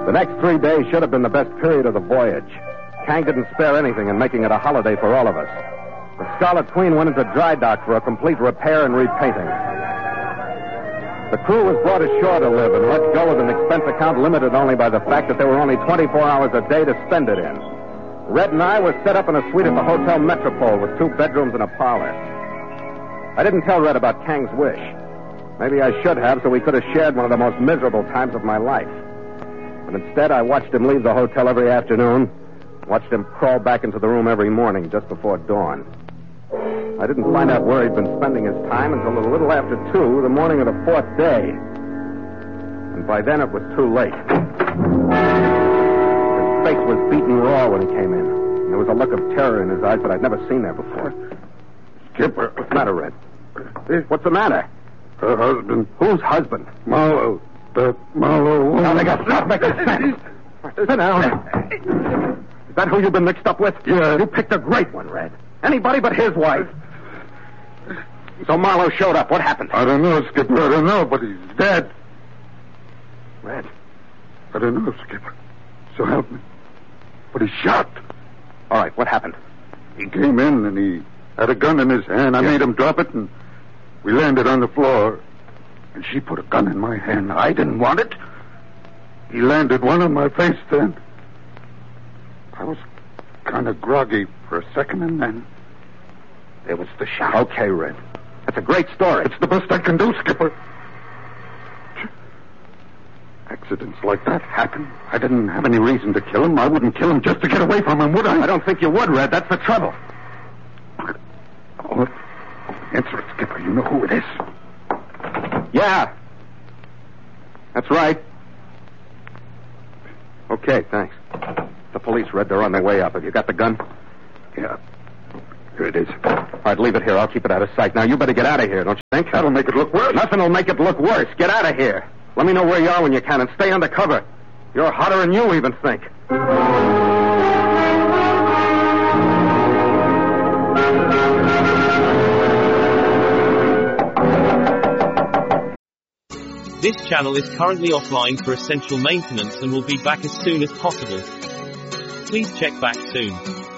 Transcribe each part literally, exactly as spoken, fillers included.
The next three days should have been the best period of the voyage. Kang didn't spare anything in making it a holiday for all of us. The Scarlet Queen went into dry dock for a complete repair and repainting. The crew was brought ashore to live and let go with an expense account limited only by the fact that there were only twenty-four hours a day to spend it in. Red and I were set up in a suite at the Hotel Metropole with two bedrooms and a parlor. I didn't tell Red about Kang's wish. Maybe I should have, so we could have shared one of the most miserable times of my life. But instead, I watched him leave the hotel every afternoon, watched him crawl back into the room every morning just before dawn. I didn't find out where he'd been spending his time until a little after two, the morning of the fourth day. And by then, it was too late. His face was beaten raw when he came in. There was a look of terror in his eyes that I'd never seen there before. Skipper. What's the matter, Red? What's the matter? Her husband. Whose husband? Marlowe. The Marlowe woman. Now, they got stop making sense. Sit down. Is that who you've been mixed up with? Yeah. You picked a great one, Red. Anybody but his wife. So Marlowe showed up. What happened? I don't know, Skipper. I don't know, but he's dead. Red. I don't know, Skipper. So help me. But he's shot. All right, what happened? He came in and he had a gun in his hand. I Yeah. made him drop it and we landed on the floor. And she put a gun in my hand. I didn't want it. He landed one on my face then. I was kind of groggy for a second and then there was the shot. Okay, Red. That's a great story. It's the best I can do, Skipper. Accidents like that happen. I didn't have any reason to kill him. I wouldn't kill him just to get away from him, would I? I don't think you would, Red. That's the trouble. Oh, answer it, Skipper. You know who it is. Yeah. That's right. Okay, thanks. The police, Red. They're on their way up. Have you got the gun? Yeah. Here it is. All right, leave it here. I'll keep it out of sight. Now, you better get out of here, don't you think? That'll make it look worse. Nothing will make it look worse. Get out of here. Let me know where you are when you can and stay under cover. You're hotter than you even think. This channel is currently offline for essential maintenance and will be back as soon as possible. Please check back soon.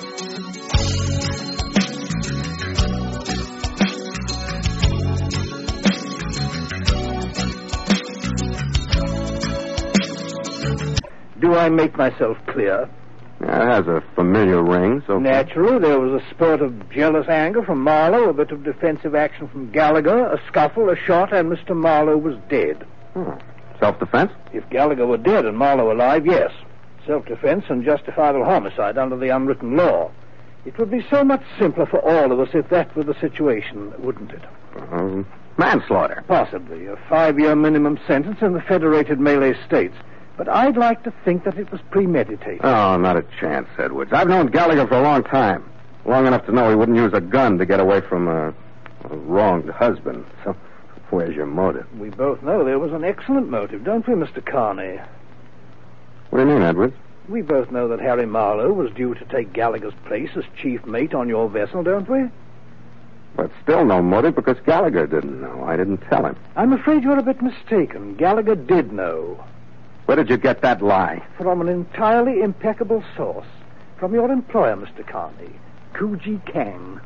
Do I make myself clear? Yeah, it has a familiar ring, so... Naturally, there was a spurt of jealous anger from Marlowe, a bit of defensive action from Gallagher, a scuffle, a shot, and Mister Marlowe was dead. Hmm. Self-defense? If Gallagher were dead and Marlowe alive, yes. Self-defense and justifiable homicide under the unwritten law. It would be so much simpler for all of us if that were the situation, wouldn't it? Um, manslaughter. Possibly. A five-year minimum sentence in the Federated Malay States. But I'd like to think that it was premeditated. Oh, not a chance, Edwards. I've known Gallagher for a long time. Long enough to know he wouldn't use a gun to get away from a, a wronged husband. So, where's your motive? We both know there was an excellent motive, don't we, Mister Carney? What do you mean, Edwards? We both know that Harry Marlowe was due to take Gallagher's place as chief mate on your vessel, don't we? But still no motive because Gallagher didn't know. I didn't tell him. I'm afraid you're a bit mistaken. Gallagher did know. Where did you get that lie? From an entirely impeccable source. From your employer, Mister Carney, Kuji Kang.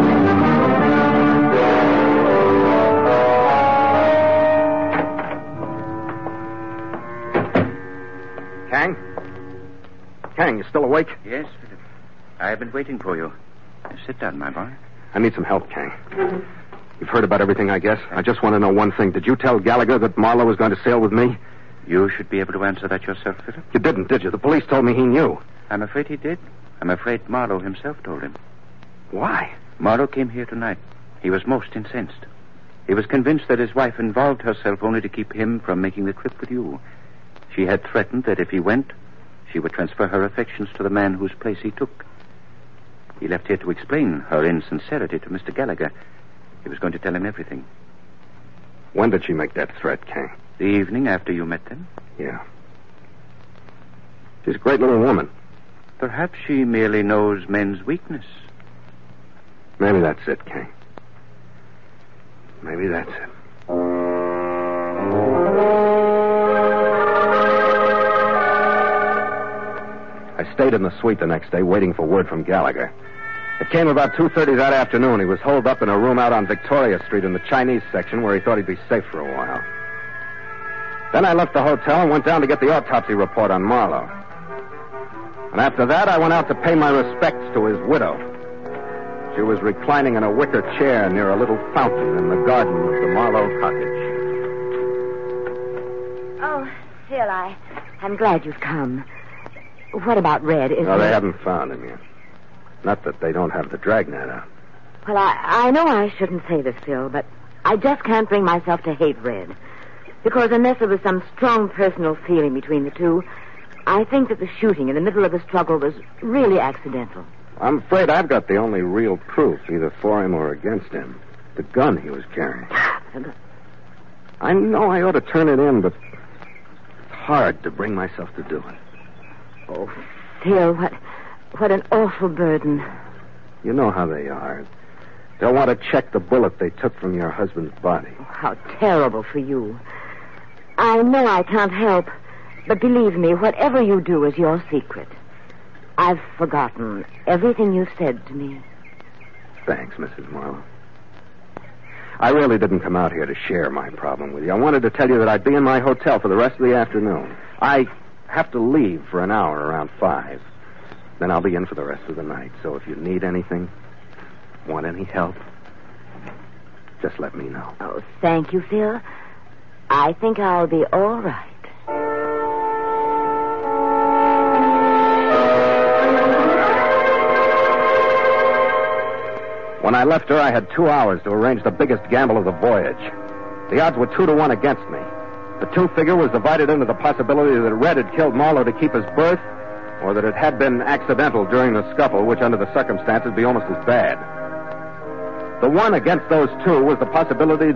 Kang? Kang, you still awake? Yes, Philip. I have been waiting for you. Sit down, my boy. I need some help, Kang. You've heard about everything, I guess. I just want to know one thing. Did you tell Gallagher that Marlowe was going to sail with me? You should be able to answer that yourself, Philip. You didn't, did you? The police told me he knew. I'm afraid he did. I'm afraid Marlowe himself told him. Why? Marlowe came here tonight. He was most incensed. He was convinced that his wife involved herself only to keep him from making the trip with you. She had threatened that if he went, she would transfer her affections to the man whose place he took. He left here to explain her insincerity to Mister Gallagher. He was going to tell him everything. When did she make that threat, Kang? The evening after you met them? Yeah. She's a great little woman. Perhaps she merely knows men's weakness. Maybe that's it, Kang. Maybe that's it. stayed in the suite the next day, waiting for word from Gallagher. It came about two thirty that afternoon. He was holed up in a room out on Victoria Street in the Chinese section where he thought he'd be safe for a while. Then I left the hotel and went down to get the autopsy report on Marlowe. And after that, I went out to pay my respects to his widow. She was reclining in a wicker chair near a little fountain in the garden of the Marlowe cottage. Oh, Phil, I, I'm glad you've come. What about Red? Is No, they he... haven't found him yet. Not that they don't have the dragnet out. Well, I, I know I shouldn't say this, Phil, but I just can't bring myself to hate Red. Because unless there was some strong personal feeling between the two, I think that the shooting in the middle of the struggle was really accidental. I'm afraid I've got the only real proof, either for him or against him. The gun he was carrying. I know I ought to turn it in, but it's hard to bring myself to do it. Oh, Phil, what, what an awful burden. You know how they are. They'll want to check the bullet they took from your husband's body. Oh, how terrible for you. I know I can't help, but believe me, whatever you do is your secret. I've forgotten everything you said to me. Thanks, Missus Marlowe. I really didn't come out here to share my problem with you. I wanted to tell you that I'd be in my hotel for the rest of the afternoon. I have to leave for an hour around five. Then I'll be in for the rest of the night. So if you need anything, want any help, just let me know. Oh, thank you, Phil. I think I'll be all right. When I left her, I had two hours to arrange the biggest gamble of the voyage. The odds were two to one against me. The two figure was divided into the possibility that Red had killed Marlowe to keep his berth, or that it had been accidental during the scuffle, which under the circumstances would be almost as bad. The one against those two was the possibility